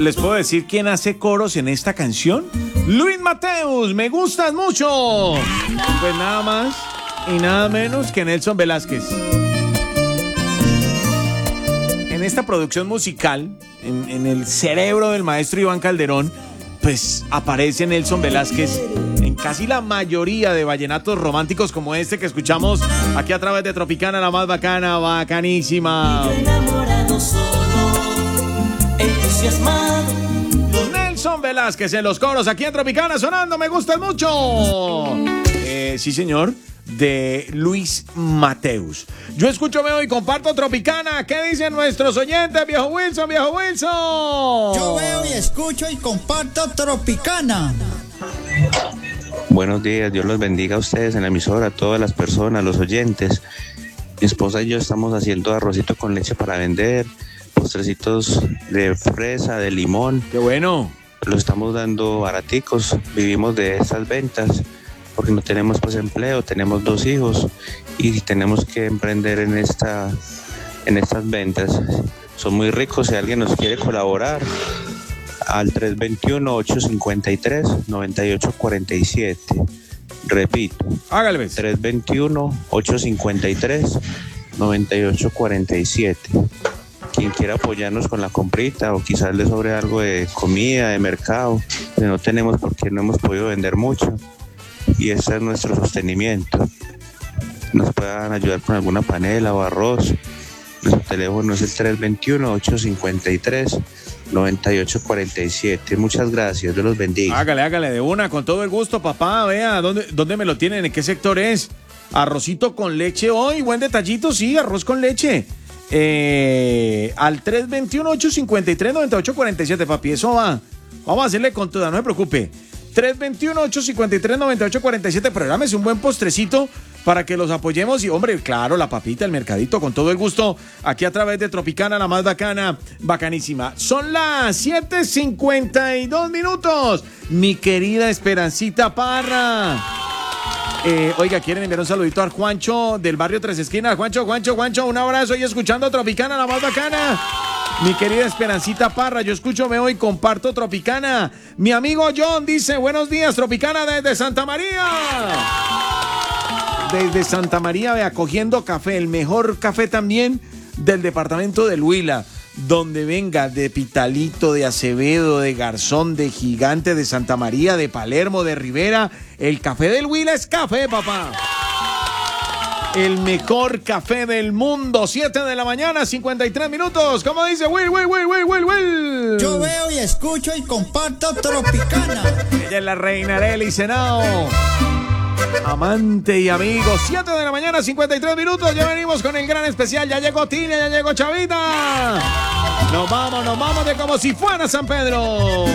¿Les puedo decir quién hace coros en esta canción? Luis Mateus, me gustas mucho. Pues nada más y nada menos que Nelson Velázquez. En esta producción musical, en el cerebro del maestro Iván Calderón, pues aparece Nelson Velázquez en casi la mayoría de vallenatos románticos como este que escuchamos aquí a través de Tropicana, la más bacana, bacanísima. Nelson Velázquez en los coros aquí en Tropicana sonando, me gustas mucho. Sí, señor, de Luis Mateus. Yo escucho, veo y comparto Tropicana. ¿Qué dicen nuestros oyentes, viejo Wilson, viejo Wilson? Yo veo y escucho y comparto Tropicana. Buenos días, Dios los bendiga a ustedes en la emisora, a todas las personas, los oyentes. Mi esposa y yo estamos haciendo arrocito con leche para vender, postrecitos de fresa, de limón. ¡Qué bueno! Los estamos dando baraticos, vivimos de estas ventas porque no tenemos pues empleo, tenemos 2 hijos y tenemos que emprender en estas ventas. Son muy ricos, si alguien nos quiere colaborar, al 321-853-9847. Repito, hágale. 321-853-9847. Quien quiera apoyarnos con la comprita o quizás le sobre algo de comida, de mercado, que no tenemos porque no hemos podido vender mucho. Y ese es nuestro sostenimiento. Nos puedan ayudar con alguna panela o arroz. Nuestro teléfono es el 321-853-9847. Muchas gracias, Dios los bendiga. Hágale de una, con todo el gusto, papá. Vea, ¿dónde me lo tienen? ¿En qué sector es? Arrocito con leche hoy, buen detallito, sí, arroz con leche. Al 321-853-9847, papi, eso va. Vamos a hacerle con toda, no se preocupe. 321-853-9847, prográmese un buen postrecito para que los apoyemos y, hombre, claro, la papita, el mercadito, con todo el gusto, aquí a través de Tropicana, la más bacana, bacanísima. Son las 7:52 minutos, mi querida Esperancita Parra. Oiga, quieren enviar un saludito al Juancho del barrio Tres Esquinas. Juancho, un abrazo y escuchando Tropicana, la más bacana. Mi querida Esperancita Parra, yo escucho, veo y comparto Tropicana. Mi amigo John dice, buenos días, Tropicana desde Santa María. Desde Santa María, vea, cogiendo café, el mejor café también del departamento del Huila. Donde venga, de Pitalito, de Acevedo, de Garzón, de Gigante, de Santa María, de Palermo, de Rivera, el café del Huila es café, papá. El mejor café del mundo. 7 de la mañana, 53 minutos. ¿Cómo dice Will? Yo veo y escucho y comparto Tropicana. Ella es la reina Arely Senao, amante y amigo. 7 de la mañana, 53 minutos. Ya venimos con el gran especial. Ya llegó Tina, ya llegó Chavita. Nos vamos de como si fuera San Pedro.